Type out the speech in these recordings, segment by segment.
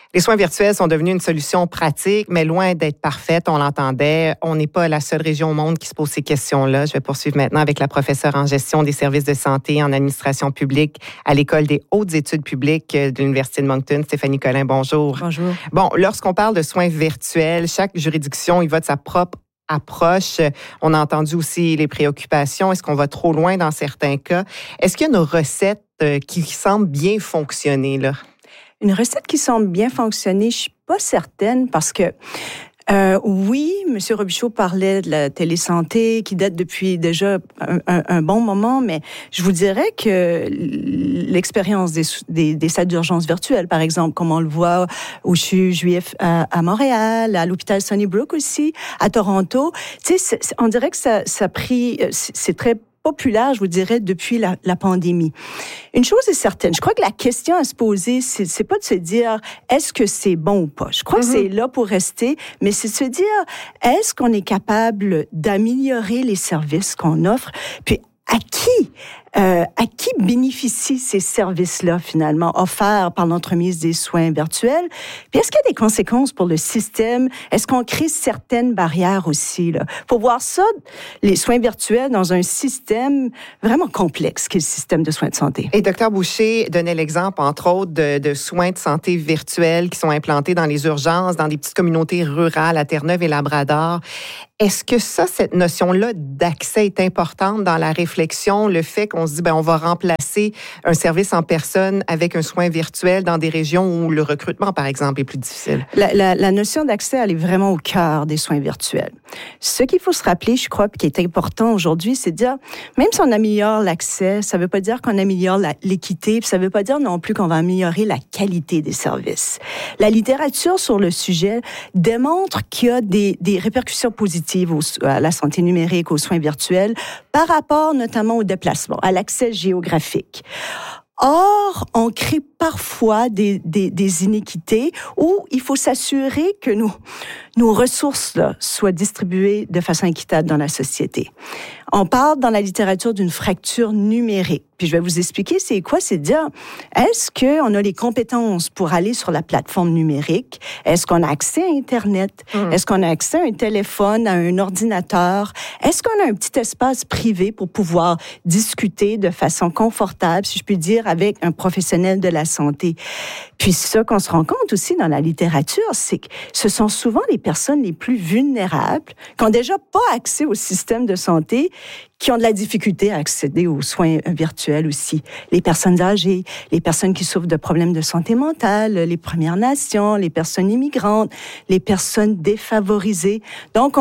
Les soins virtuels sont devenus une solution pratique, mais loin d'être parfaite, on l'entendait. On n'est pas la seule région au monde qui se pose ces questions-là. Je vais poursuivre maintenant avec la professeure en gestion des services de santé et en administration publique à l'École des hautes études publiques de l'Université de Moncton. Stéphanie Collin, bonjour. Bonjour. Bon, lorsqu'on parle de soins virtuels, chaque juridiction y va de sa propre approche. On a entendu aussi les préoccupations. Est-ce qu'on va trop loin dans certains cas? Est-ce qu'il y a une recette qui semble bien fonctionner, là? Une recette qui semble bien fonctionner, je suis pas certaine parce que oui, M. Robichaud parlait de la télésanté qui date depuis déjà un bon moment, mais je vous dirais que l'expérience des salles d'urgence virtuelles, par exemple, comme on le voit au CHU Juif à Montréal, à l'hôpital Sunnybrook aussi, à Toronto, tu sais, on dirait que ça a pris, c'est très populaire, je vous dirais, depuis la pandémie. Une chose est certaine, je crois que la question à se poser, c'est pas de se dire est-ce que c'est bon ou pas. Je crois que c'est là pour rester, mais c'est de se dire est-ce qu'on est capable d'améliorer les services qu'on offre, puis à qui bénéficient ces services-là, finalement, offerts par l'entremise des soins virtuels? Puis est-ce qu'il y a des conséquences pour le système? Est-ce qu'on crée certaines barrières aussi, là? Pour voir ça, les soins virtuels dans un système vraiment complexe qu'est le système de soins de santé. Et Dr Boucher donnait l'exemple, entre autres, de soins de santé virtuels qui sont implantés dans les urgences, dans des petites communautés rurales à Terre-Neuve et Labrador. Est-ce que cette notion-là d'accès est importante dans la réflexion, le fait qu'on se dit, on va remplacer un service en personne avec un soin virtuel dans des régions où le recrutement, par exemple, est plus difficile? La notion d'accès, elle est vraiment au cœur des soins virtuels. Ce qu'il faut se rappeler, je crois, qui est important aujourd'hui, c'est de dire, même si on améliore l'accès, ça ne veut pas dire qu'on améliore l'équité, puis ça ne veut pas dire non plus qu'on va améliorer la qualité des services. La littérature sur le sujet démontre qu'il y a des répercussions positives à la santé numérique, aux soins virtuels, par rapport notamment au déplacement, à l'accès géographique. Or, on crée parfois des inéquités où il faut s'assurer que nos ressources là, soient distribuées de façon équitable dans la société. On parle dans la littérature d'une fracture numérique. Puis je vais vous expliquer c'est quoi, c'est de dire, est-ce qu'on a les compétences pour aller sur la plateforme numérique? Est-ce qu'on a accès à Internet? Est-ce qu'on a accès à un téléphone, à un ordinateur? Est-ce qu'on a un petit espace privé pour pouvoir discuter de façon confortable, si je puis dire, avec un professionnel de la santé? Puis ce qu'on se rend compte aussi dans la littérature, c'est que ce sont souvent les personnes les plus vulnérables, qui n'ont déjà pas accès au système de santé, qui ont de la difficulté à accéder aux soins virtuels aussi. Les personnes âgées, les personnes qui souffrent de problèmes de santé mentale, les Premières Nations, les personnes immigrantes, les personnes défavorisées. Donc,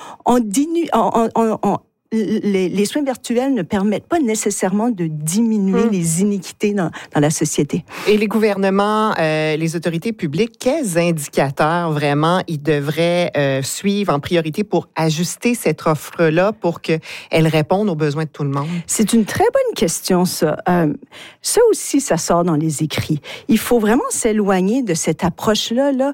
les soins virtuels ne permettent pas nécessairement de diminuer les iniquités dans la société. Et les gouvernements, les autorités publiques, quels indicateurs vraiment ils devraient suivre en priorité pour ajuster cette offre-là pour qu'elle réponde aux besoins de tout le monde? C'est une très bonne question, ça. Ça aussi, ça sort dans les écrits. Il faut vraiment s'éloigner de cette approche-là,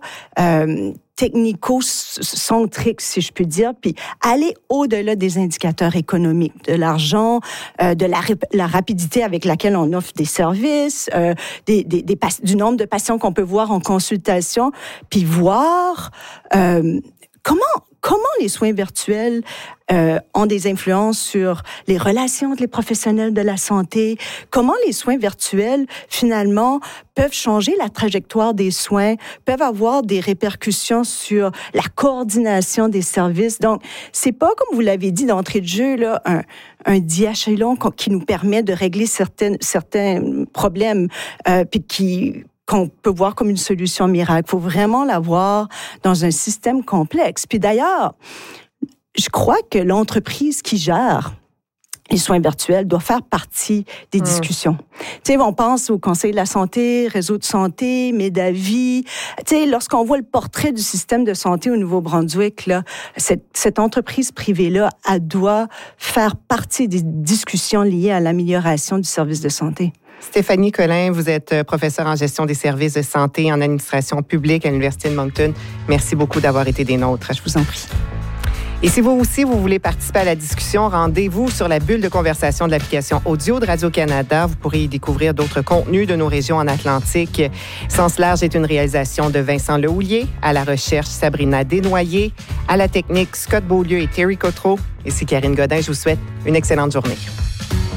technico-centrique, si je puis dire, puis aller au-delà des indicateurs économiques, de l'argent, de la rapidité avec laquelle on offre des services, du nombre de patients qu'on peut voir en consultation, puis voir comment les soins virtuels ont des influences sur les relations entre les professionnels de la santé, comment les soins virtuels, finalement, peuvent changer la trajectoire des soins, peuvent avoir des répercussions sur la coordination des services. Donc, c'est pas, comme vous l'avez dit d'entrée de jeu, là, un diachylon qui nous permet de régler certains problèmes, puis qu'on peut voir comme une solution miracle. Il faut vraiment l'avoir dans un système complexe. Puis d'ailleurs, je crois que l'entreprise qui gère les soins virtuels doit faire partie des discussions. Tu sais, on pense au Conseil de la santé, Réseau de santé, Médavis. Tu sais, lorsqu'on voit le portrait du système de santé au Nouveau-Brunswick, là, cette entreprise privée-là, elle doit faire partie des discussions liées à l'amélioration du service de santé. Stéphanie Collin, vous êtes professeure en gestion des services de santé et en administration publique à l'Université de Moncton. Merci beaucoup d'avoir été des nôtres. Je vous en prie. Et si vous aussi, vous voulez participer à la discussion, rendez-vous sur la bulle de conversation de l'application audio de Radio-Canada. Vous pourrez y découvrir d'autres contenus de nos régions en Atlantique. Sens large est une réalisation de Vincent Lehoulier, à la recherche Sabrina Desnoyers, à la technique Scott Beaulieu et Terry Cotreau. Ici Karine Godin, je vous souhaite une excellente journée.